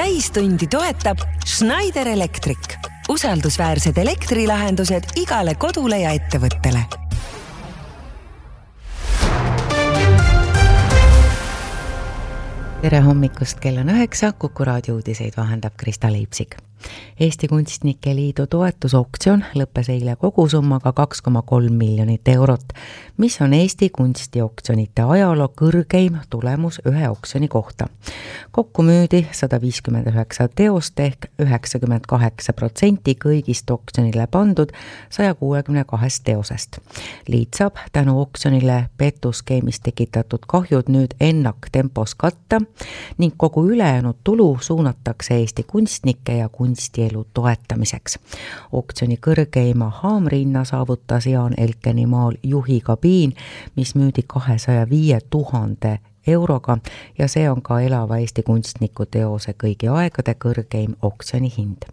täistundi toetab Schneider Electric. Usaldusväärsed elektrilahendused igale kodule ja ettevõttele. Tere hommikust, kell on 9, Kuku raadio uudiseid vahendab Krista Leipsik. Eesti Kunstnike Liidu toetusauktsion lõppes eile kogusummaga 2,3 miljonit eurot, mis on Eesti kunstiauksionite ajaloo kõrgeim tulemus ühe auksjoni kohta. Kokku müüdi 159 teost ehk 98% kõigist auksjonile pandud 162 teosest. Liit saab tänu auksjonile petuskeemist tekitatud kahjud nüüd ennaktempos katta ning kogu ülejäänud tulu suunatakse Eesti kunstnike ja kunstielu toetamiseks. Auksjoni kõrgeima haamrinna saavutas Jaan Elkeni maal Juhi kabiin, mis müüdi 205 000 euroga ja see on ka elava Eesti kunstniku teose kõigi aegade kõrgeim auksjoni hind.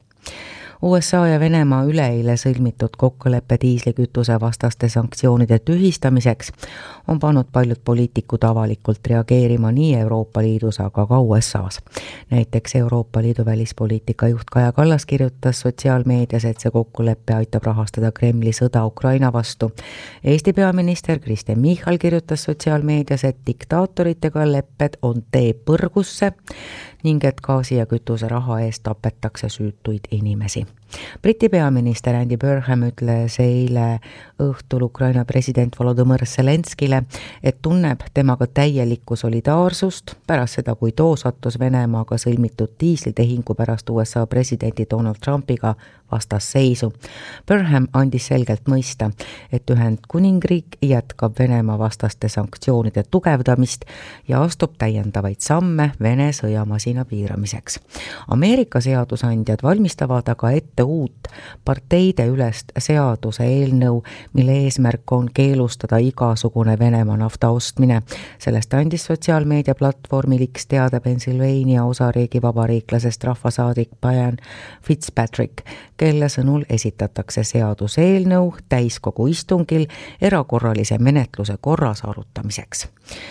USA ja Venemaa üleeile sõlmitud kokkuleppe diislikütuse vastaste sanktsioonide tühistamiseks on pannud paljud poliitikud avalikult reageerima nii Euroopa Liidus, aga ka USAs. Näiteks Euroopa Liidu välispoliitika juht Kaja Kallas kirjutas sotsiaalmeedias, et see kokkulepe aitab rahastada Kremli sõda Ukraina vastu. Eesti peaminister Kristen Michal kirjutas sotsiaalmeedias, et diktaatoritega lepped on tee põrgusse ning et gaasi ja kütuse raha eest tapetakse süütuid inimesi. Briti peaminister Andy Burnham ütles eile õhtul Ukraina president Volodymyr Zelenskile, et tunneb temaga täielikku solidaarsust pärast seda, kui too sattus Venemaaga sõlmitud diislitehingu pärast USA presidenti Donald Trumpiga vastasseisu. Burnham andis selgelt mõista, et Ühendkuningriik jätkab Venemaa vastaste sanktsioonide tugevdamist ja astub täiendavaid samme Vene sõjamasina piiramiseks. Ameerika seadusandjad valmistavad aga ette uut parteide ülest seaduse eelnõu, mille eesmärk on keelustada igasugune Venemaa nafta ostmine. Sellest andis sotsiaalmeedia platvormil X teada Pennsylvania osariigi vabariiklasest rahvasaadik Brian Fitzpatrick, kelle sõnul esitatakse seaduseelnõu täiskogu istungil erakorralise menetluse korras arutamiseks.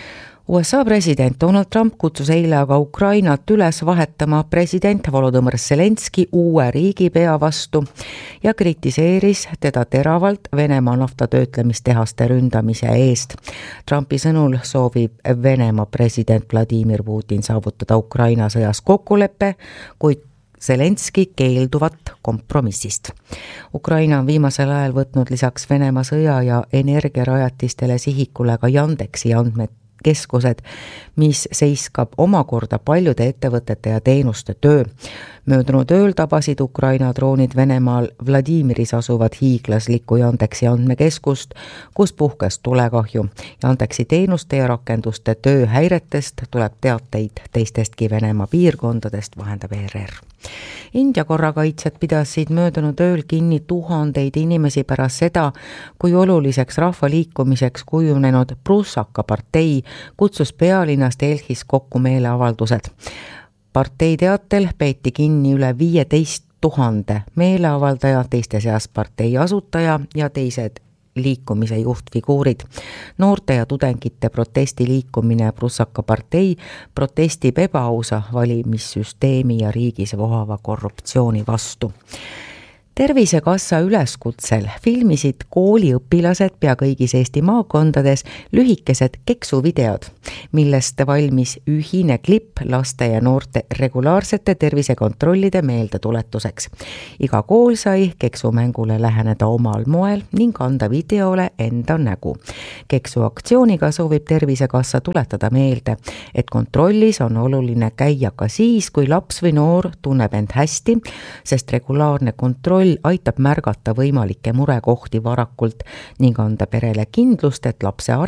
USA president Donald Trump kutsus eile aga Ukrainat üles vahetama president Volodymyr Zelenski uue riigipea vastu ja kritiseeris teda teravalt Venemaa naftatöötlemistehaste ründamise eest. Trumpi sõnul soovib Venemaa president Vladimir Putin saavutada Ukraina sõjas kokkuleppe, kuid Zelenski keelduvat kompromissist. Ukraina on viimasel ajal võtnud lisaks Venemaa sõja ja energiarajatistele sihikule ka Yandexi andmekeskused, mis seiskab omakorda paljude ettevõtete ja teenuste töö. Möödunud ööl tabasid Ukraina droonid Venemaal Vladimiris asuvad hiiglaslikku Yandexi andmekeskust, kus puhkes tulekahju. Yandexi teenuste ja rakenduste tööhäiretest tuleb teateid teistestki Venemaa piirkondadest, vahendab ERR. India korrakaitsjad pidasid möödunud ööl kinni tuhandeid inimesi pärast seda, kui oluliseks rahvaliikumiseks kujunenud Prussaka partei kutsus pealinnas Delhis kokku meeleavaldused. Partei teatel peeti kinni üle 15 000 meeleavaldaja, teiste seas partei asutaja ja teised liikumise juhtfiguurid. Noorte ja tudengite protestiliikumine Prussaka partei protestib ebaausa valimissüsteemi ja riigis vohava korruptsiooni vastu. Tervisekassa üleskutsel filmisid kooliõpilased pea kõigis Eesti maakondades lühikesed keksuvideod, millest valmis ühine klipp laste ja noorte regulaarsete tervisekontrollide meeldetuletuseks. Iga kool sai keksumängule läheneda omal moel ning anda videole enda nägu. Keksuaktsiooniga soovib Tervisekassa tuletada meelde, et kontrollis on oluline käia ka siis, kui laps või noor tunneb end hästi, sest regulaarne kontroll aitab märgata võimalikke murekohti varakult ning anda perele kindlust, et lapse